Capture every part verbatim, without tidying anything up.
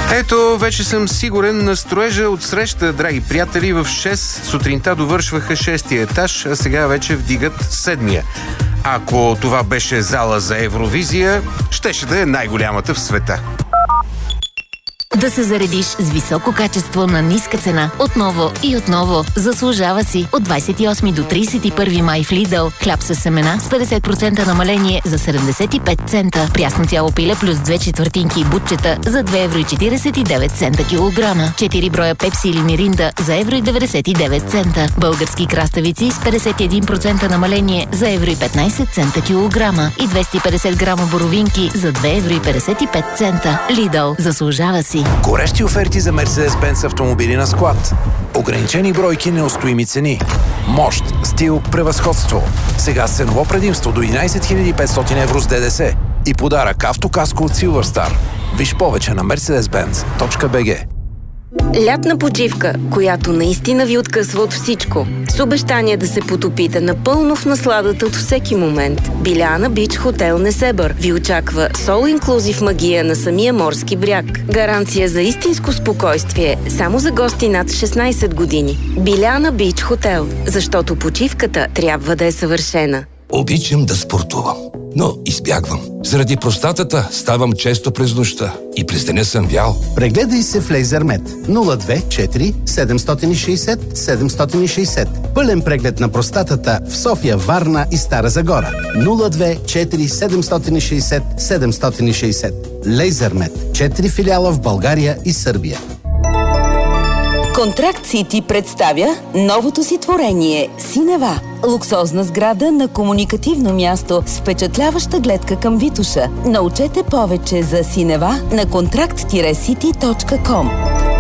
Ето, вече съм сигурен на строежа от среща, драги приятели. В шест сутринта довършваха шестия етаж, а сега вече вдигат седмия. Ако това беше зала за Евровизия, щеше да е най-голямата в света. Да се заредиш с високо качество на ниска цена. Отново и отново. Заслужава си. От двадесет и осми до тридесет и първи май в Lidl. Хляб със семена с петдесет процента намаление за седемдесет и пет цента. Прясно цяло пиле плюс две четвъртинки и бутчета за две евро и четиридесет и девет цента килограма. четири броя пепси или миринда за евро и деветдесет и девет цента. Български краставици с петдесет и един процента намаление за евро и петнадесет цента килограма. И двеста и петдесет грама боровинки за две евро и петдесет и пет цента. Lidl. Заслужава си. Горещи оферти за Mercedes-Benz автомобили на склад. Ограничени бройки, неустоими цени. Мощ, стил, превъзходство. Сега с ценово предимство до единадесет хиляди и петстотин евро с ДДС. И подарък автокаско от Silverstar. Виж повече на мерцедес бенц точка би джи. Лятна почивка, която наистина ви откъсва от всичко. С обещание да се потопите напълно в насладата от всеки момент. Биляна Бич Хотел Несебър ви очаква сол-инклюзив магия на самия морски бряг. Гаранция за истинско спокойствие само за гости над шестнадесет години. Биляна Бич Хотел, защото почивката трябва да е съвършена. Обичам да спортувам, но избягвам. Заради простатата ставам често през нощта и през деня съм бял. Прегледай се в LaserMed нула две четири седемстотин и шейсет седемстотин и шейсет. Пълен преглед на простатата в София, Варна и Стара Загора. нула две четири седемстотин и шейсет седемстотин и шейсет. LaserMed. Четири филиала в България и Сърбия. Контракт Сити представя новото си творение Синева. Луксозна сграда на комуникативно място с впечатляваща гледка към Витоша. Научете повече за Синева на контракт сити точка ком.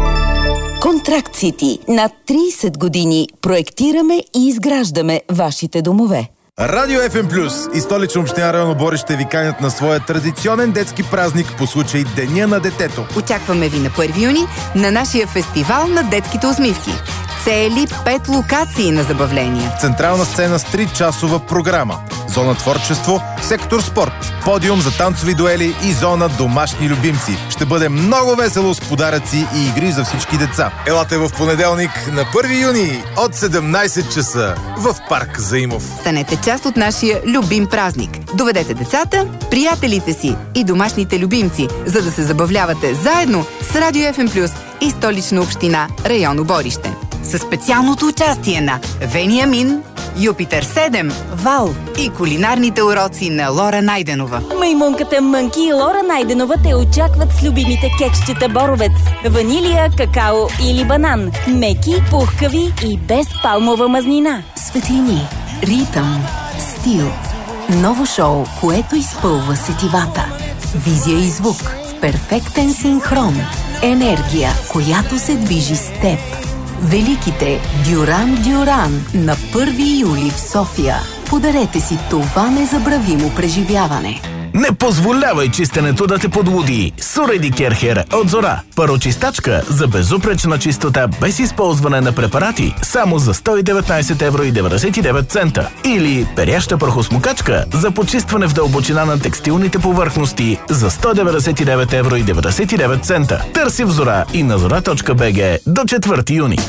Контракт Сити. Над тридесет години проектираме и изграждаме вашите домове. Радио Еф Ем Плюс и Столична община район Обори ще ви канят на своя традиционен детски празник по случай Деня на детето. Очакваме ви на първи юни на нашия фестивал на детските усмивки. Цели пет локации на забавления. Централна сцена с три-часова програма. Зона творчество, сектор спорт, подиум за танцови дуели и зона домашни любимци. Ще бъде много весело с подаръци и игри за всички деца. Елате в понеделник на първи юни от седемнадесет часа в парк Заимов. Станете част от нашия любим празник. Доведете децата, приятелите си и домашните любимци, за да се забавлявате заедно с Радио Еф Ем Плюс и Столична община район Оборище. Със специалното участие на Вениамин, Юпитер седем, Вал и кулинарните уроци на Лора Найденова. Маймунката Мънки и Лора Найденова те очакват с любимите кексчета Боровец. Ванилия, какао или банан. Меки, пухкави и без палмова мазнина. Светлини, ритъм, стил. Ново шоу, което изпълва сетивата. Визия и звук в перфектен синхрон. Енергия, която се движи с теб. Великите Дюран Дюран на първи юли в София. Подарете си това незабравимо преживяване. Не позволявай чистенето да те подлуди. Суреди Керхер от Зора. Парочистачка за безупречна чистота без използване на препарати само за сто и деветнадесет евро и деветдесет и девет цента. Или перяща прахосмокачка за почистване в дълбочина на текстилните повърхности за сто деветдесет и девет евро и деветдесет и девет цента. Търси в Зора и на зора точка би джи до четвърти юни.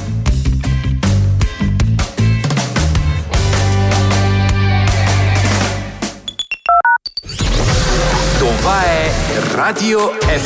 Това е Радио Еф